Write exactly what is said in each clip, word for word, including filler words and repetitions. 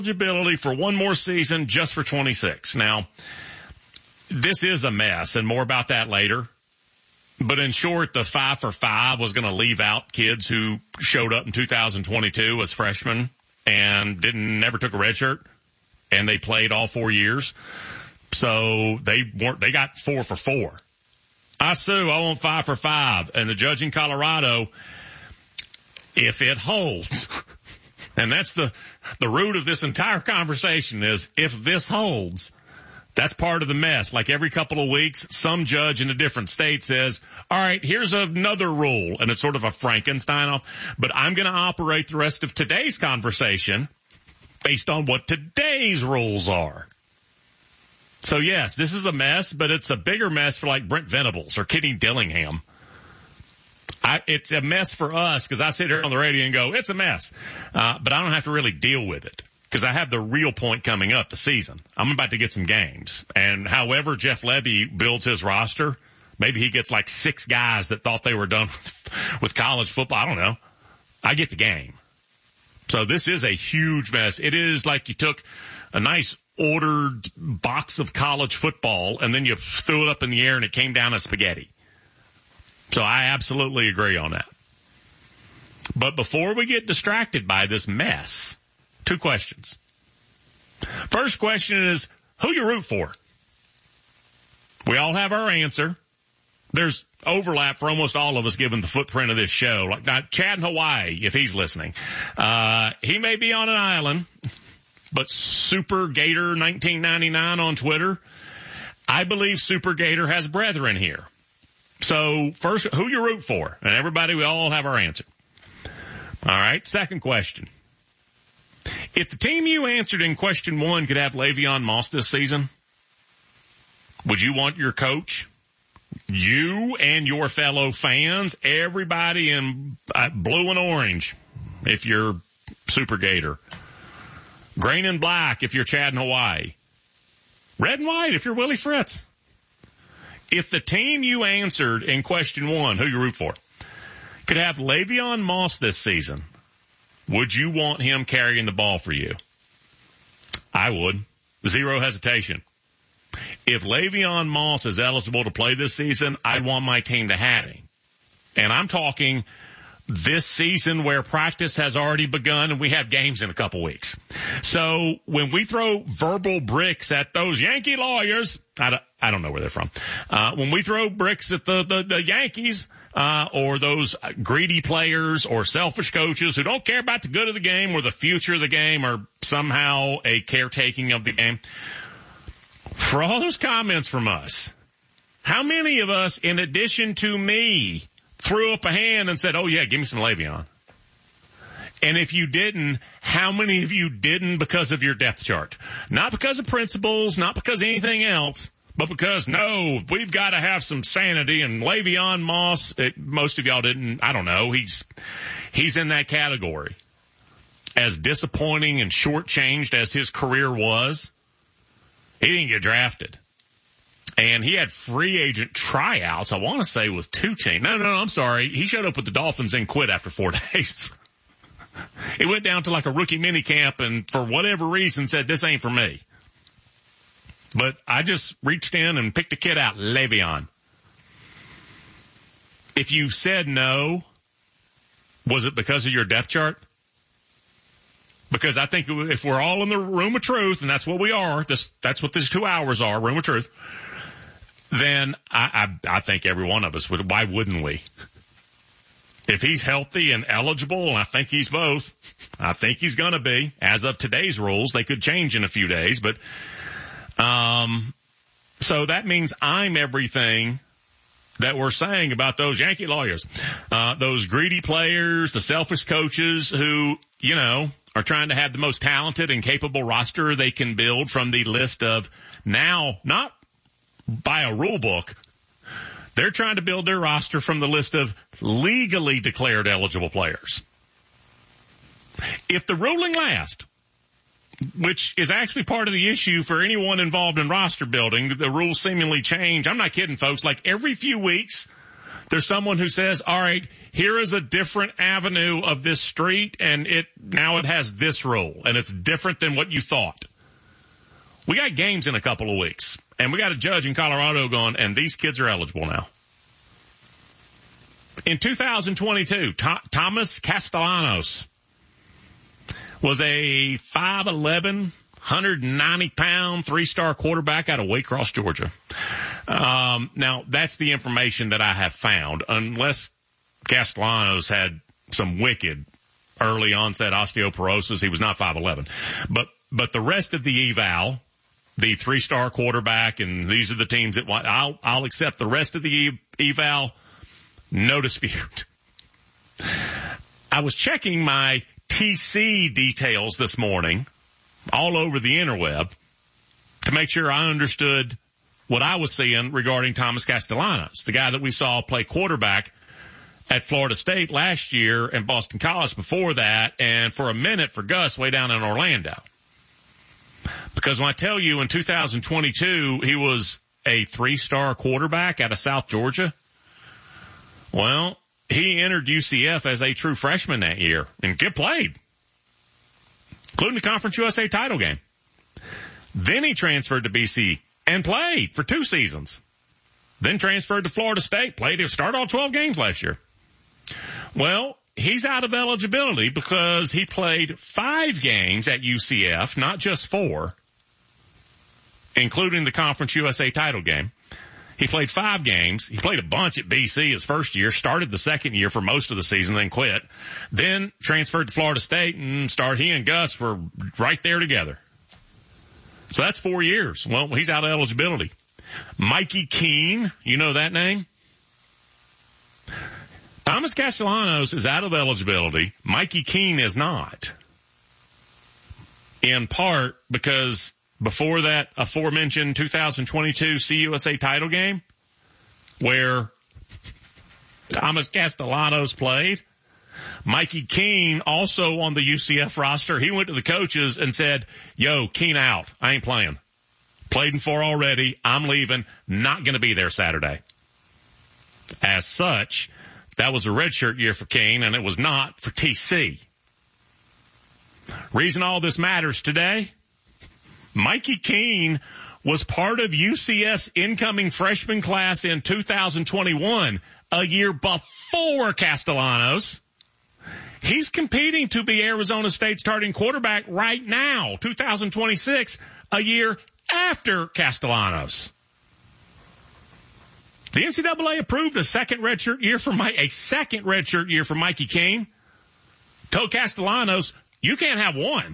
eligibility for one more season just for twenty-six. Now, this is a mess, and more about that later. But in short, the five for five was going to leave out kids who showed up in two thousand twenty-two as freshmen and didn't never took a red shirt, and they played all four years. So they weren't, they got four for four. I sue, I want five for five. And the judge in Colorado, if it holds, and that's the, the root of this entire conversation is if this holds, that's part of the mess. Like every couple of weeks, some judge in a different state says, all right, here's another rule. And it's sort of a Frankenstein off, but I'm going to operate the rest of today's conversation based on what today's rules are. So yes, this is a mess, but it's a bigger mess for like Brent Venables or Kenny Dillingham. I, it's a mess for us because I sit here on the radio and go, it's a mess. Uh, but I don't have to really deal with it because I have the real point coming up the season. I'm about to get some games. And however Jeff Levy builds his roster, maybe he gets like six guys that thought they were done with college football. I don't know. I get the game. So this is a huge mess. It is like you took a nice ordered box of college football and then you threw it up in the air and it came down as spaghetti. So I absolutely agree on that. But before we get distracted by this mess, two questions. First question is, who you root for? We all have our answer. There's overlap for almost all of us given the footprint of this show. Like now, Chad in Hawaii, if he's listening, uh, he may be on an island, but Super Gator nineteen ninety-nine on Twitter, I believe Super Gator has brethren here. So first, who you root for? And everybody, we all have our answer. All right. Second question. If the team you answered in question one could have Le'Veon Moss this season, would you want your coach, you and your fellow fans, everybody in blue and orange, if you're Super Gator, green and black if you're Chad in Hawaii, red and white if you're Willie Fritz? If the team you answered in question one, who you root for, could have Le'Veon Moss this season, would you want him carrying the ball for you? I would. Zero hesitation. If Le'Veon Moss is eligible to play this season, I want my team to have him. And I'm talking this season where practice has already begun and we have games in a couple weeks. So when we throw verbal bricks at those Yankee lawyers, I don't, I don't know where they're from. Uh, when we throw bricks at the, the, the Yankees, uh, or those greedy players or selfish coaches who don't care about the good of the game or the future of the game or somehow a caretaking of the game, for all those comments from us, how many of us, in addition to me, threw up a hand and said, oh yeah, give me some Le'Veon? And if you didn't, how many of you didn't because of your depth chart? Not because of principles, not because of anything else, but because, no, we've got to have some sanity. And Le'Veon Moss, it, most of y'all didn't, I don't know, he's, he's in that category. As disappointing and shortchanged as his career was, he didn't get drafted. And he had free agent tryouts, I want to say, with two teams. No, no, no, I'm sorry. He showed up with the Dolphins and quit after four days. He went down to like a rookie mini camp and for whatever reason said, this ain't for me. But I just reached in and picked a kid out, Le'Veon. If you said no, was it because of your depth chart? Because I think if we're all in the room of truth, and that's what we are, this, that's what these two hours are, room of truth, then I, I, I think every one of us would. Why wouldn't we? If he's healthy and eligible, and I think he's both, I think he's going to be. As of today's rules, they could change in a few days, but um, so that means I'm everything that we're saying about those Yankee lawyers, uh, those greedy players, the selfish coaches who, you know, are trying to have the most talented and capable roster they can build from the list of now, not by a rule book. They're trying to build their roster from the list of legally declared eligible players. If the ruling lasts, which is actually part of the issue for anyone involved in roster building, the rules seemingly change. I'm not kidding, folks. Like every few weeks, There's someone who says, all right, here is a different avenue of this street, and it now it has this rule, and it's different than what you thought. We got games in a couple of weeks, and we got a judge in Colorado going, and these kids are eligible now. In two thousand twenty-two, Th- Thomas Castellanos was a five eleven, one hundred ninety pound, three-star quarterback out of Waycross, Georgia. Um, now, that's the information that I have found, unless Castellanos had some wicked early onset osteoporosis. He was not five eleven. But, but the rest of the eval, the three-star quarterback, and these are the teams that want, I'll, I'll accept the rest of the eval, no dispute. I was checking my T C details this morning all over the interweb to make sure I understood what I was seeing regarding Thomas Castellanos, the guy that we saw play quarterback at Florida State last year and Boston College before that, and for a minute for Gus way down in Orlando. Because when I tell you in two thousand twenty-two he was a three-star quarterback out of South Georgia, well, he entered U C F as a true freshman that year and get played, including the Conference U S A title game. Then he transferred to B C and played for two seasons. Then transferred to Florida State, played, started all twelve games last year. Well, he's out of eligibility because he played five games at U C F, not just four, including the Conference U S A title game. He played five games. He played a bunch at B C his first year, started the second year for most of the season, then quit. Then transferred to Florida State and started, he and Gus were right there together. So that's four years. Well, he's out of eligibility. Mikey Keene, you know that name? Thomas Castellanos is out of eligibility. Mikey Keene is not. In part because before that aforementioned two thousand twenty-two C U S A title game, where Thomas Castellanos played, Mikey Keene, also on the U C F roster, he went to the coaches and said, yo, Keene out. I ain't playing. Played in four already. I'm leaving. Not going to be there Saturday. As such, that was a redshirt year for Keene, and it was not for T C. Reason all this matters today, Mikey Keene was part of U C F's incoming freshman class in two thousand twenty-one, a year before Castellanos. He's competing to be Arizona State's starting quarterback right now, two thousand twenty-six, a year after Castellanos. The N C double A approved a second redshirt year for Mike, a second redshirt year for Mikey Keene. Told Castellanos, you can't have one.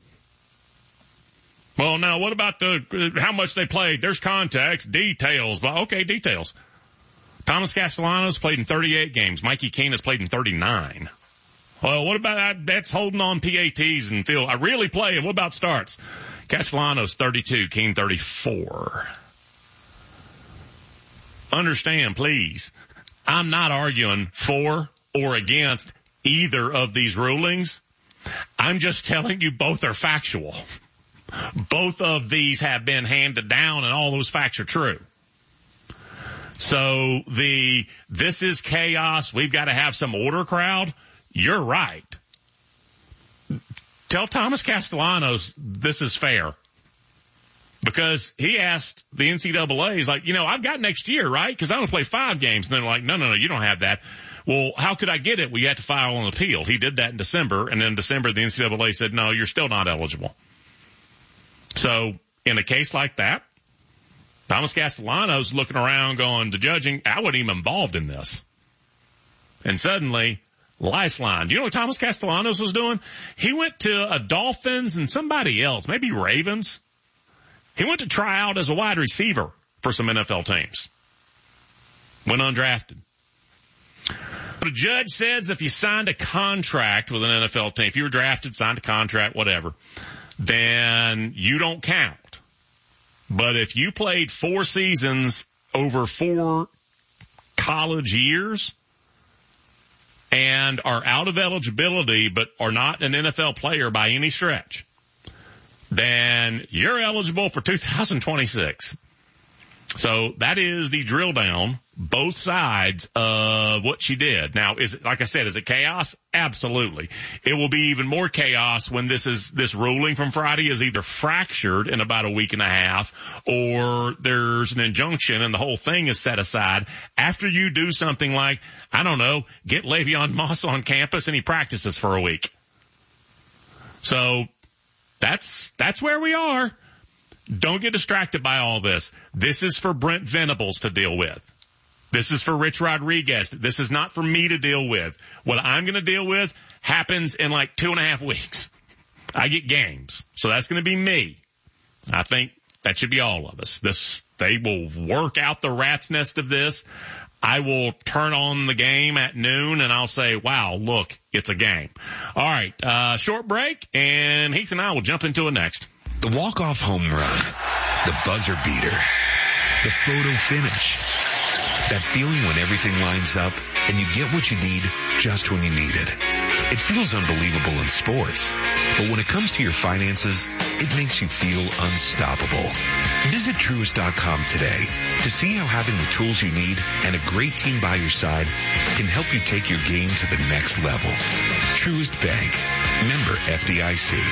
Well, now what about the how much they played? There's context, details. But okay, details. Thomas Castellanos played in thirty-eight games. Mikey Keene has played in thirty-nine. Well, what about that? That's holding on P A Ts and feel I really play. And what about starts? Castellanos thirty-two, Keene thirty-four. Understand, please. I'm not arguing for or against either of these rulings. I'm just telling you both are factual. Both of these have been handed down and all those facts are true. So the, this is chaos, we've got to have some order crowd, you're right. Tell Thomas Castellanos this is fair. Because he asked the N C double A, he's like, you know, I've got next year, right? Because I want to play five games. And they're like, no, no, no, you don't have that. Well, how could I get it? Well, you had to file an appeal. He did that in December. And then in December, the N C double A said, no, you're still not eligible. So in a case like that, Thomas Castellanos looking around going, the judging, I wasn't even involved in this. And suddenly, Lifeline. Do you know what Thomas Castellanos was doing? He went to a Dolphins and somebody else, maybe Ravens. He went to try out as a wide receiver for some N F L teams. Went undrafted. But a judge says if you signed a contract with an N F L team, if you were drafted, signed a contract, whatever, then you don't count. But if you played four seasons over four college years and are out of eligibility but are not an N F L player by any stretch, then you're eligible for two thousand twenty-six. So that is the drill down, both sides of what she did. Now, is it, like I said, is it chaos? Absolutely. It will be even more chaos when this is, this ruling from Friday is either fractured in about a week and a half, or there's an injunction and the whole thing is set aside after you do something like, I don't know, get Le'Veon Moss on campus and he practices for a week. So that's, that's where we are. Don't get distracted by all this. This is for Brent Venables to deal with. This is for Rich Rodriguez. This is not for me to deal with. What I'm going to deal with happens in like two and a half weeks. I get games. So that's going to be me. I think that should be all of us. This, they will work out the rat's nest of this. I will turn on the game at noon and I'll say, wow, look, it's a game. All right. Uh, short break and Heath and I will jump into it next. The walk-off home run, the buzzer beater, the photo finish, that feeling when everything lines up and you get what you need just when you need it. It feels unbelievable in sports, but when it comes to your finances, it makes you feel unstoppable. Visit Truist dot com today to see how having the tools you need and a great team by your side can help you take your game to the next level. Truist Bank, member F D I C.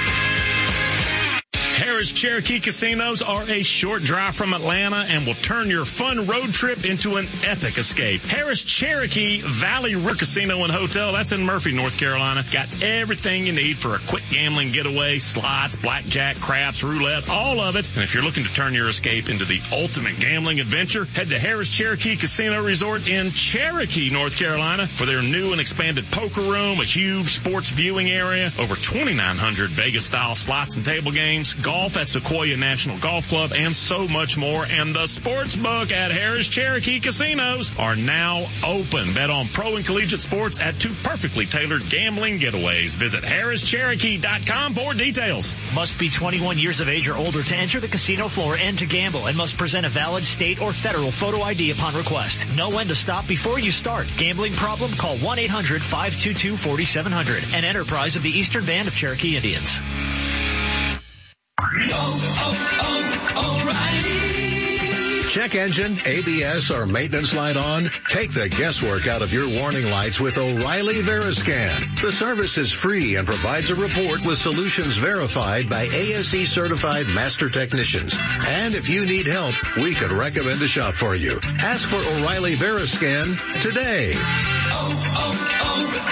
Harris Cherokee Casinos are a short drive from Atlanta and will turn your fun road trip into an epic escape. Harris Cherokee Valley River Casino and Hotel, that's in Murphy, North Carolina. Got everything you need for a quick gambling getaway, slots, blackjack, craps, roulette, all of it. And if you're looking to turn your escape into the ultimate gambling adventure, head to Harris Cherokee Casino Resort in Cherokee, North Carolina for their new and expanded poker room, a huge sports viewing area, over twenty-nine hundred Vegas-style slots and table games, golf at Sequoia National Golf Club, and so much more. And the sports book at Harris Cherokee Casinos are now open. Bet on pro and collegiate sports at two perfectly tailored gambling getaways. Visit Harris Cherokee dot com for details. Must be twenty-one years of age or older to enter the casino floor and to gamble, and must present a valid state or federal photo I D upon request. Know when to stop before you start. Gambling problem? Call one eight hundred five two two four seven zero zero. An enterprise of the Eastern Band of Cherokee Indians. Oh, oh, oh, O'Reilly. Check engine, A B S, or maintenance light on? Take the guesswork out of your warning lights with O'Reilly Veriscan. The service is free and provides a report with solutions verified by A S E certified master technicians. And if you need help, we could recommend a shop for you. Ask for O'Reilly Veriscan today. Oh,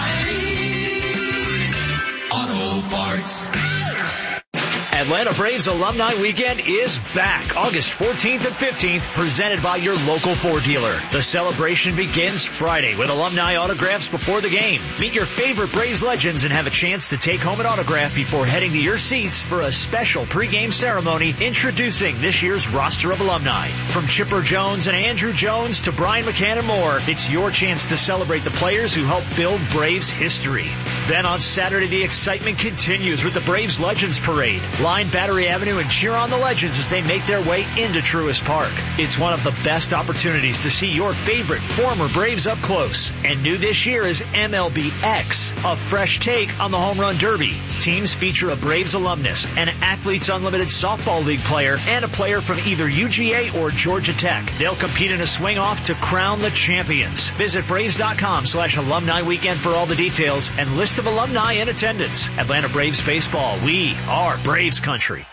oh, oh, O'Reilly Auto Parts. Atlanta Braves Alumni Weekend is back August fourteenth and fifteenth, presented by your local Ford dealer. The celebration begins Friday with alumni autographs before the game. Meet your favorite Braves legends and have a chance to take home an autograph before heading to your seats for a special pregame ceremony introducing this year's roster of alumni. From Chipper Jones and Andrew Jones to Brian McCann and more, it's your chance to celebrate the players who helped build Braves history. Then on Saturday, the excitement continues with the Braves Legends Parade. Line Battery Avenue and cheer on the legends as they make their way into Truist Park. It's one of the best opportunities to see your favorite former Braves up close. And new this year is M L B X, a fresh take on the Home Run Derby. Teams feature a Braves alumnus, an Athletes Unlimited Softball League player, and a player from either U G A or Georgia Tech. They'll compete in a swing-off to crown the champions. Visit Braves.com slash alumni weekend for all the details and list of alumni in attendance. Atlanta Braves baseball. We are Braves country.